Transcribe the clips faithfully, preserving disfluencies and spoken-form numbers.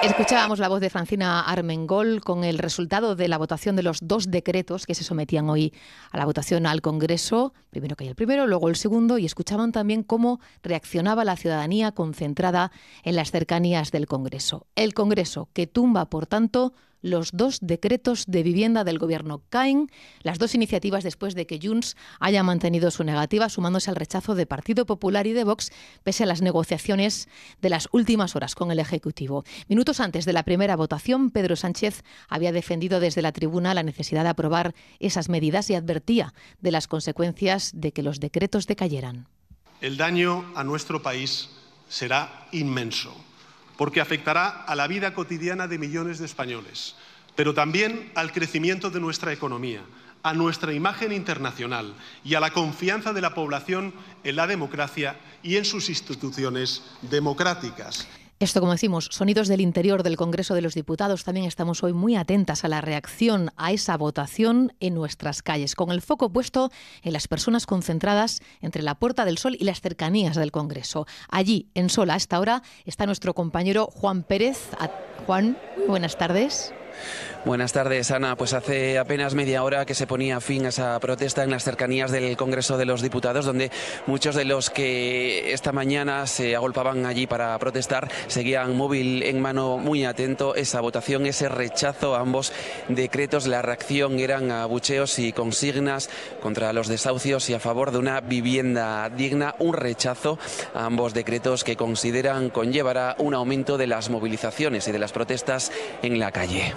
Escuchábamos la voz de Francina Armengol con el resultado de la votación de los dos decretos que se sometían hoy a la votación al Congreso. Primero caía el primero, luego el segundo, y escuchaban también cómo reaccionaba la ciudadanía concentrada en las cercanías del Congreso. El Congreso que tumba, por tanto, los dos decretos de vivienda del Gobierno. Caen las dos iniciativas después de que Junts haya mantenido su negativa, sumándose al rechazo de Partido Popular y de Vox, pese a las negociaciones de las últimas horas con el Ejecutivo. Minutos antes de la primera votación, Pedro Sánchez había defendido desde la tribuna la necesidad de aprobar esas medidas y advertía de las consecuencias de que los decretos decayeran. El daño a nuestro país será inmenso, porque afectará a la vida cotidiana de millones de españoles, pero también al crecimiento de nuestra economía, a nuestra imagen internacional y a la confianza de la población en la democracia y en sus instituciones democráticas. Esto, como decimos, sonidos del interior del Congreso de los Diputados. También estamos hoy muy atentas a la reacción a esa votación en nuestras calles, con el foco puesto en las personas concentradas entre la Puerta del Sol y las cercanías del Congreso. Allí, en Sol, a esta hora, está nuestro compañero Juan Pérez. Juan, buenas tardes. Buenas tardes, Ana. Pues hace apenas media hora que se ponía fin a esa protesta en las cercanías del Congreso de los Diputados, donde muchos de los que esta mañana se agolpaban allí para protestar seguían móvil en mano, muy atento. Esa votación, ese rechazo a ambos decretos, la reacción eran abucheos y consignas contra los desahucios y a favor de una vivienda digna. Un rechazo a ambos decretos que consideran conllevará un aumento de las movilizaciones y de las protestas en la calle.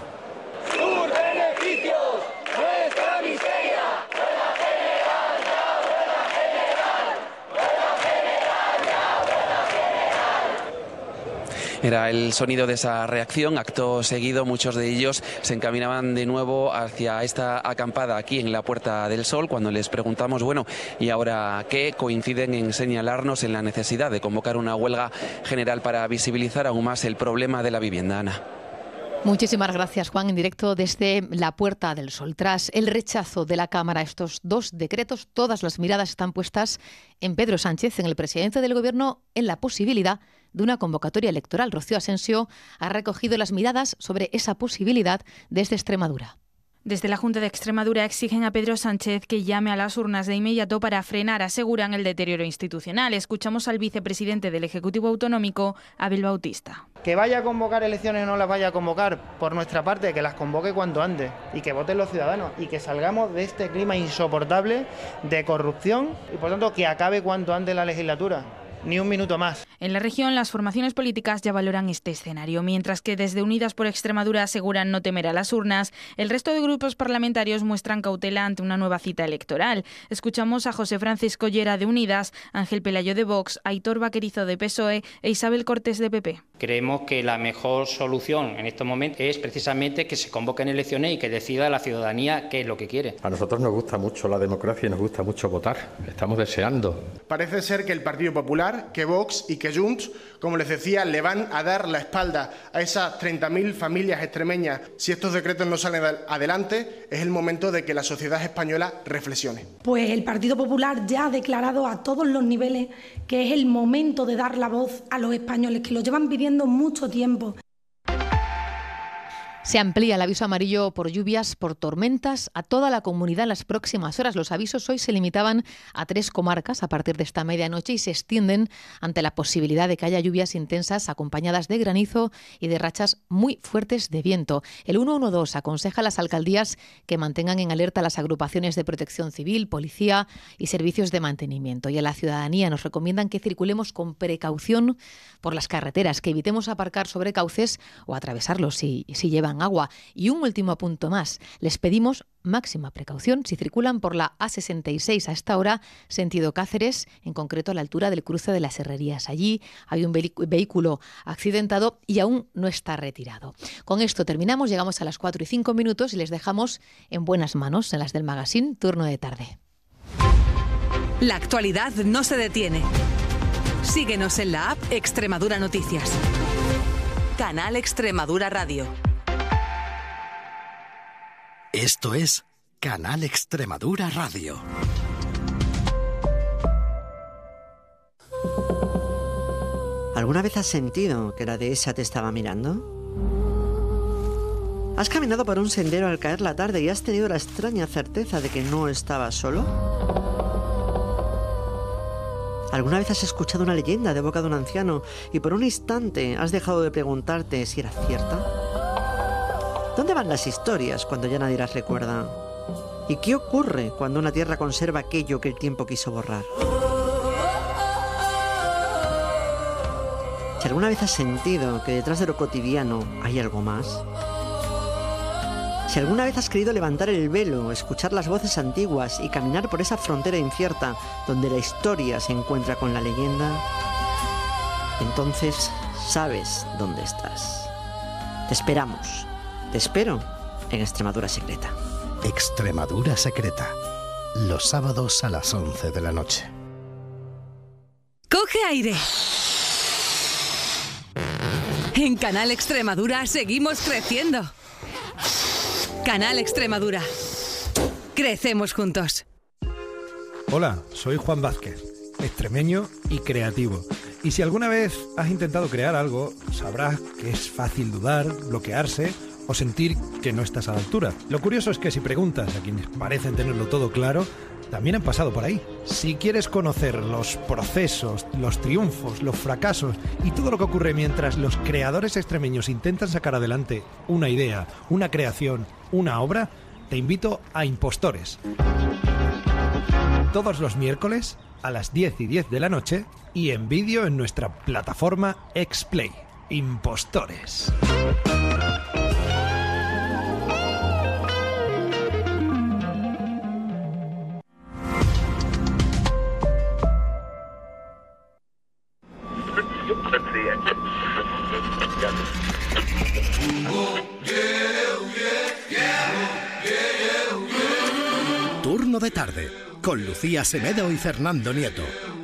Era el sonido de esa reacción. Acto seguido, muchos de ellos se encaminaban de nuevo hacia esta acampada aquí en la Puerta del Sol. Cuando les preguntamos, bueno, ¿y ahora qué?, coinciden en señalarnos en la necesidad de convocar una huelga general para visibilizar aún más el problema de la vivienda. Ana. Muchísimas gracias, Juan, en directo desde la Puerta del Sol. Tras el rechazo de la Cámara a estos dos decretos, todas las miradas están puestas en Pedro Sánchez, en el presidente del Gobierno, en la posibilidad de una convocatoria electoral. Rocío Asensio ha recogido las miradas sobre esa posibilidad desde Extremadura. Desde la Junta de Extremadura exigen a Pedro Sánchez que llame a las urnas de inmediato para frenar, aseguran, el deterioro institucional. Escuchamos al vicepresidente del Ejecutivo Autonómico, Abel Bautista. Que vaya a convocar elecciones o no las vaya a convocar, por nuestra parte, que las convoque cuanto antes y que voten los ciudadanos y que salgamos de este clima insoportable de corrupción y, por tanto, que acabe cuanto antes la legislatura. Ni un minuto más. En la región, las formaciones políticas ya valoran este escenario. Mientras que desde Unidas por Extremadura aseguran no temer a las urnas, el resto de grupos parlamentarios muestran cautela ante una nueva cita electoral. Escuchamos a José Francisco Llera de Unidas, Ángel Pelayo de Vox, Aitor Vaquerizo de P S O E e Isabel Cortés de P P. Creemos que la mejor solución en estos momentos es precisamente que se convoquen elecciones y que decida la ciudadanía qué es lo que quiere. A nosotros nos gusta mucho la democracia y nos gusta mucho votar. Estamos deseando. Parece ser que el Partido Popular, que Vox y que Junts, como les decía, le van a dar la espalda a esas treinta mil familias extremeñas. Si estos decretos no salen adelante, es el momento de que la sociedad española reflexione. Pues el Partido Popular ya ha declarado a todos los niveles que es el momento de dar la voz a los españoles, que lo llevan pidiendo mucho tiempo. Se amplía el aviso amarillo por lluvias, por tormentas, a toda la comunidad en las próximas horas. Los avisos hoy se limitaban a tres comarcas a partir de esta medianoche y se extienden ante la posibilidad de que haya lluvias intensas acompañadas de granizo y de rachas muy fuertes de viento. El ciento doce aconseja a las alcaldías que mantengan en alerta las agrupaciones de protección civil, policía y servicios de mantenimiento. Y a la ciudadanía nos recomiendan que circulemos con precaución por las carreteras, que evitemos aparcar sobre cauces o atravesarlos si, si llevan agua. Y un último punto más. Les pedimos máxima precaución si circulan por la A sesenta y seis a esta hora, sentido Cáceres, en concreto a la altura del cruce de las Herrerías. Allí hay un vehículo accidentado y aún no está retirado. Con esto terminamos, llegamos a las cuatro y cinco minutos y les dejamos en buenas manos, en las del Magazine Turno de Tarde. La actualidad no se detiene. Síguenos en la app Extremadura Noticias. Canal Extremadura Radio. Esto es Canal Extremadura Radio. ¿Alguna vez has sentido que la dehesa te estaba mirando? ¿Has caminado por un sendero al caer la tarde y has tenido la extraña certeza de que no estabas solo? ¿Alguna vez has escuchado una leyenda de boca de un anciano y por un instante has dejado de preguntarte si era cierta? ¿Dónde van las historias cuando ya nadie las recuerda? ¿Y qué ocurre cuando una tierra conserva aquello que el tiempo quiso borrar? Si alguna vez has sentido que detrás de lo cotidiano hay algo más, si alguna vez has querido levantar el velo, escuchar las voces antiguas y caminar por esa frontera incierta donde la historia se encuentra con la leyenda, entonces sabes dónde estás. Te esperamos. Te espero en Extremadura Secreta. Extremadura Secreta. Los sábados a las once de la noche. Coge aire. En Canal Extremadura seguimos creciendo. Canal Extremadura. Crecemos juntos. Hola, soy Juan Vázquez, extremeño y creativo. Y si alguna vez has intentado crear algo, sabrás que es fácil dudar, bloquearse o sentir que no estás a la altura. Lo curioso es que si preguntas a quienes parecen tenerlo todo claro, también han pasado por ahí. Si quieres conocer los procesos, los triunfos, los fracasos y todo lo que ocurre mientras los creadores extremeños intentan sacar adelante una idea, una creación, una obra, te invito a Impostores. Todos los miércoles a las diez y diez de la noche y en vídeo en nuestra plataforma Xplay. Impostores. Turno de tarde, con Lucía Semedo y Fernando Nieto.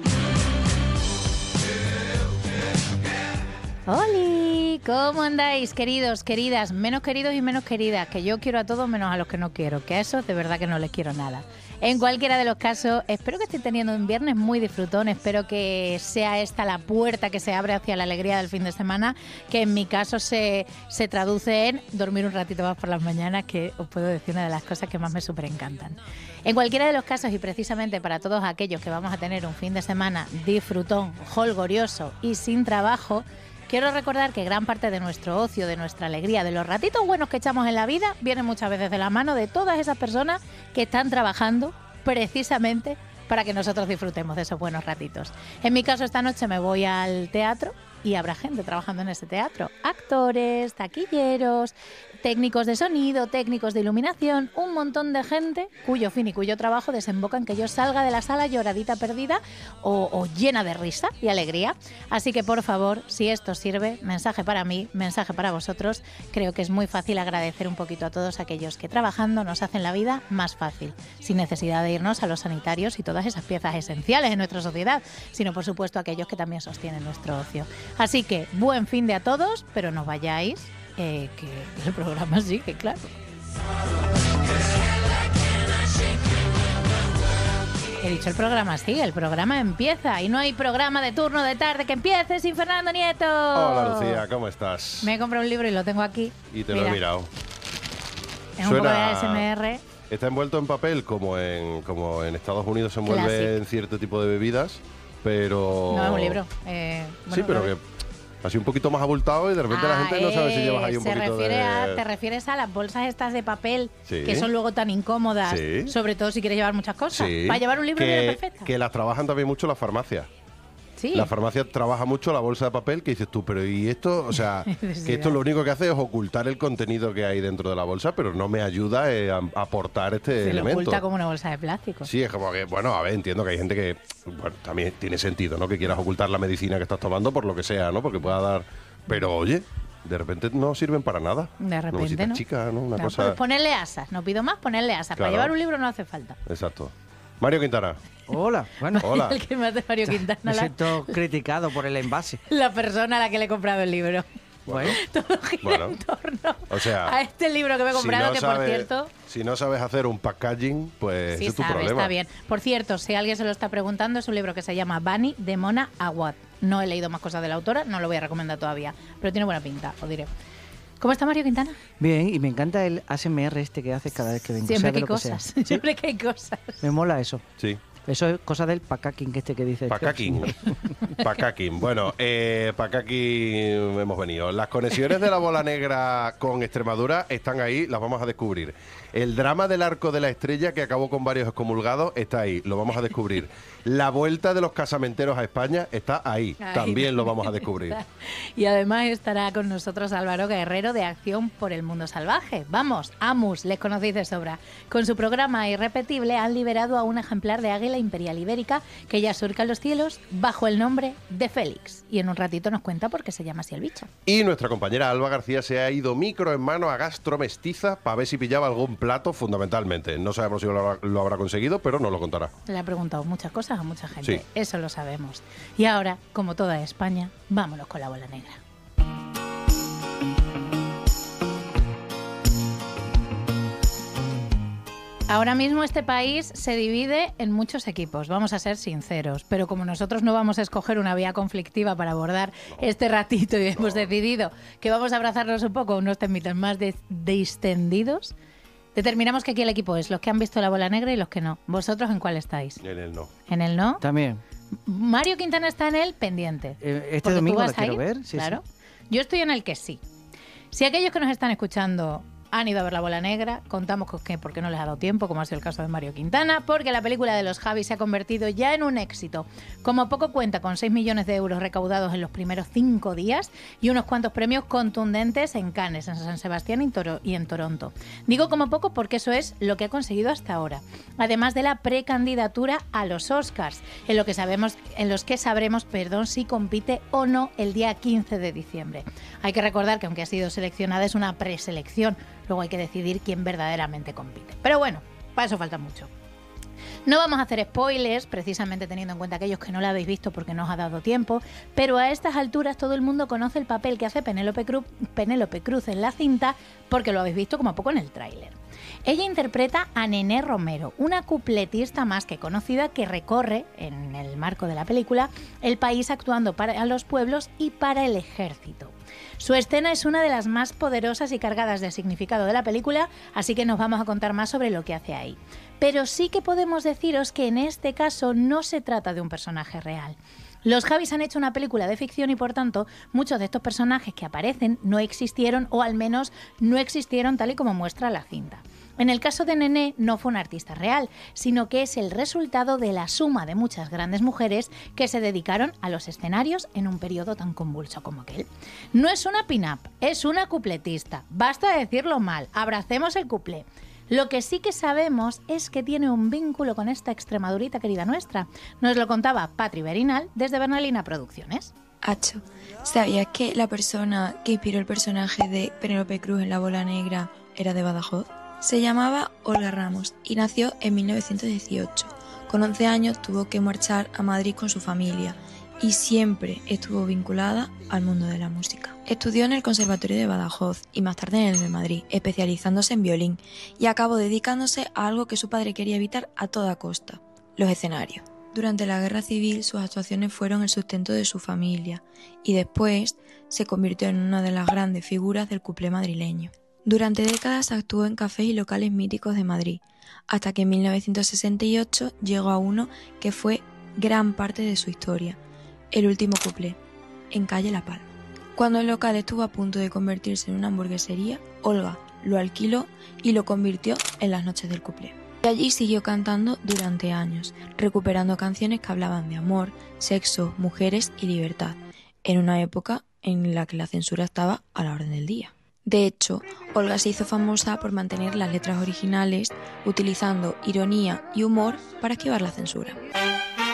¡Holi! ¿Cómo andáis, queridos, queridas? Menos queridos y menos queridas, que yo quiero a todos menos a los que no quiero, que a esos de verdad que no les quiero nada. En cualquiera de los casos, espero que estéis teniendo un viernes muy disfrutón, espero que sea esta la puerta que se abre hacia la alegría del fin de semana, que en mi caso se, se traduce en dormir un ratito más por las mañanas, que os puedo decir una de las cosas que más me súper encantan. En cualquiera de los casos, y precisamente para todos aquellos que vamos a tener un fin de semana disfrutón, jolgorioso y sin trabajo, quiero recordar que gran parte de nuestro ocio, de nuestra alegría, de los ratitos buenos que echamos en la vida, viene muchas veces de la mano de todas esas personas que están trabajando precisamente para que nosotros disfrutemos de esos buenos ratitos. En mi caso, esta noche me voy al teatro y habrá gente trabajando en ese teatro. Actores, taquilleros, técnicos de sonido, técnicos de iluminación, un montón de gente cuyo fin y cuyo trabajo desemboca en que yo salga de la sala lloradita perdida o, o llena de risa y alegría. Así que, por favor, si esto sirve, mensaje para mí, mensaje para vosotros. Creo que es muy fácil agradecer un poquito a todos aquellos que trabajando nos hacen la vida más fácil, sin necesidad de irnos a los sanitarios y todas esas piezas esenciales en nuestra sociedad, sino, por supuesto, a aquellos que también sostienen nuestro ocio. Así que, buen fin de a todos, pero no vayáis, Eh, que el programa sigue, claro. He dicho el programa sigue, el programa empieza y no hay programa de turno de tarde que empiece sin Fernando Nieto. Hola Lucía, ¿cómo estás? Me he comprado un libro y lo tengo aquí. Y te Mira, lo he mirado. Es un poco de A S M R. Está envuelto en papel como en, como en Estados Unidos se envuelve en cierto tipo de bebidas, pero... No, es un libro. Eh, bueno, sí, pero que... Así un poquito más abultado y de repente ah, la gente no sabe si llevas ahí un se poquito refiere de... A, te refieres a las bolsas estas de papel, sí, que son luego tan incómodas, sí, sobre todo si quieres llevar muchas cosas. Sí, para llevar un libro que, viene perfecta. Que las trabajan también mucho las farmacias. Sí. La farmacia trabaja mucho la bolsa de papel, que dices tú, pero ¿y esto? O sea, que esto lo único que hace es ocultar el contenido que hay dentro de la bolsa, pero no me ayuda eh, a aportar este Se elemento. lo oculta como una bolsa de plástico. Sí, es como que, bueno, a ver, entiendo que hay gente que, bueno, también tiene sentido, ¿no? Que quieras ocultar la medicina que estás tomando por lo que sea, ¿no? Porque pueda dar... Pero, oye, de repente no sirven para nada. De repente, ¿no? Chica, ¿no? Una no, cosa... pues ponerle asas, no pido más, ponerle asas. Claro. Para llevar un libro no hace falta. Exacto. Mario Quintana. Hola, bueno. Hola. El que me hace Mario Quintana. Me siento criticado por el envase. La persona a la que le he comprado el libro. Bueno, todo gira bueno, en torno o sea, a este libro que me he comprado, si no que sabe, por cierto... Si no sabes hacer un packaging, pues Sí, ese es tu sabe, problema. está bien. Por cierto, si alguien se lo está preguntando, es un libro que se llama Bani de Mona Awad. No he leído más cosas de la autora, no lo voy a recomendar todavía, pero tiene buena pinta, os diré. ¿Cómo está Mario Quintana? Bien, y me encanta el A S M R este que haces cada vez que vengo. Siempre sea que hay lo cosas, sea. siempre que hay cosas. Me mola eso. Sí. Eso es cosa del pacaking este que dice. Pacaking. Pacaking. Bueno, eh, Pacaking hemos venido. Las conexiones de la bola negra con Extremadura están ahí, las vamos a descubrir. El drama del Arco de la Estrella, que acabó con varios excomulgados, está ahí, lo vamos a descubrir. La vuelta de los casamenteros a España está ahí, Ahí. también lo vamos a descubrir. Y además estará con nosotros Álvaro Guerrero de Acción por el Mundo Salvaje. Vamos, Amus, les conocéis de sobra. Con su programa irrepetible han liberado a un ejemplar de águila imperial ibérica que ya surca los cielos bajo el nombre de Félix. Y en un ratito nos cuenta por qué se llama así el bicho. Y nuestra compañera Alba García se ha ido micro en mano a Gastromestiza para ver si pillaba algún plato, fundamentalmente. No sabemos si lo habrá, lo habrá conseguido, pero nos lo contará. Le ha preguntado muchas cosas a mucha gente. Sí. Eso lo sabemos. Y ahora, como toda España, vámonos con la bola negra. Ahora mismo este país se divide en muchos equipos, vamos a ser sinceros, pero como nosotros no vamos a escoger una vía conflictiva para abordar este ratito y hemos decidido que vamos a abrazarnos un poco unos temitas más de- distendidos, determinamos que aquí el equipo es los que han visto la bola negra y los que no. ¿Vosotros en cuál estáis? En el no. ¿En el no? También. Mario Quintana está en el pendiente. Eh, este Porque tú domingo vas la quiero a ir, ver. Sí, claro. Yo estoy en el que sí. Si aquellos que nos están escuchando han ido a ver la bola negra, contamos con que porque no les ha dado tiempo, como ha sido el caso de Mario Quintana, porque la película de los Javis se ha convertido ya en un éxito. Como poco cuenta con seis millones de euros recaudados en los primeros cinco días y unos cuantos premios contundentes en Cannes, en San Sebastián y, Toro- y en Toronto. Digo como poco porque eso es lo que ha conseguido hasta ahora. Además de la precandidatura a los Oscars, en, lo que sabemos, en los que sabremos perdón, si compite o no el día quince de diciembre. Hay que recordar que aunque ha sido seleccionada es una preselección, luego hay que decidir quién verdaderamente compite. Pero bueno, para eso falta mucho. No vamos a hacer spoilers, precisamente teniendo en cuenta aquellos que no la habéis visto porque no os ha dado tiempo, pero a estas alturas todo el mundo conoce el papel que hace Penélope Cruz, Penélope Cruz en la cinta porque lo habéis visto como poco en el tráiler. Ella interpreta a Nené Romero, una cupletista más que conocida que recorre, en el marco de la película, el país actuando para los pueblos y para el ejército. Su escena es una de las más poderosas y cargadas de significado de la película, así que nos vamos a contar más sobre lo que hace ahí. Pero sí que podemos deciros que en este caso no se trata de un personaje real. Los Javis han hecho una película de ficción y, por tanto, muchos de estos personajes que aparecen no existieron o al menos no existieron tal y como muestra la cinta. En el caso de Nené no fue un artista real, sino que es el resultado de la suma de muchas grandes mujeres que se dedicaron a los escenarios en un periodo tan convulso como aquel. No es una pin-up, es una cupletista. Basta de decirlo mal, abracemos el cuplé. Lo que sí que sabemos es que tiene un vínculo con esta Extremadurita querida nuestra. Nos lo contaba Patri Berinal desde Bernalina Producciones. Acho, ¿sabías que la persona que inspiró el personaje de Penélope Cruz en La Bola Negra era de Badajoz? Se llamaba Olga Ramos y nació en mil novecientos dieciocho. Con once años tuvo que marchar a Madrid con su familia y siempre estuvo vinculada al mundo de la música. Estudió en el Conservatorio de Badajoz y más tarde en el de Madrid, especializándose en violín, y acabó dedicándose a algo que su padre quería evitar a toda costa: los escenarios. Durante la Guerra Civil sus actuaciones fueron el sustento de su familia y después se convirtió en una de las grandes figuras del cuplé madrileño. Durante décadas actuó en cafés y locales míticos de Madrid, hasta que en mil novecientos sesenta y ocho llegó a uno que fue gran parte de su historia, el último cuplé, en calle La Palma. Cuando el local estuvo a punto de convertirse en una hamburguesería, Olga lo alquiló y lo convirtió en las noches del cuplé. Y allí siguió cantando durante años, recuperando canciones que hablaban de amor, sexo, mujeres y libertad, en una época en la que la censura estaba a la orden del día. De hecho, Olga se hizo famosa por mantener las letras originales, utilizando ironía y humor para esquivar la censura.